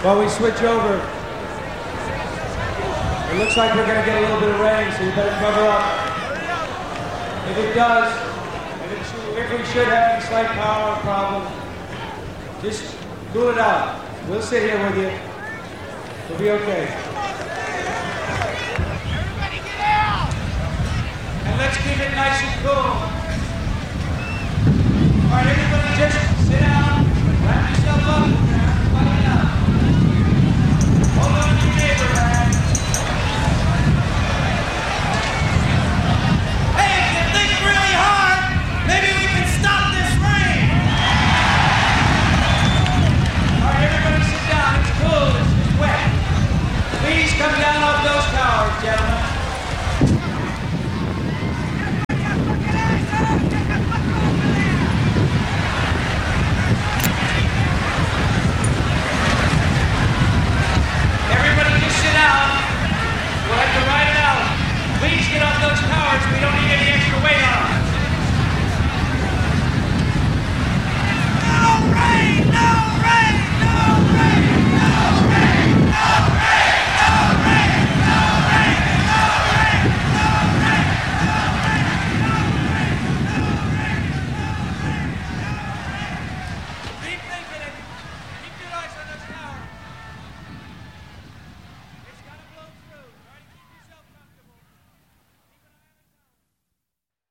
While we switch over, it looks like we're going to get a little bit of rain, so you better cover up. If it does, if we should have any slight power problem, just cool it out. We'll sit here with you. We'll be okay. Everybody get out! And let's keep it nice and cool. All right, everybody just sit down, wrap yourself up.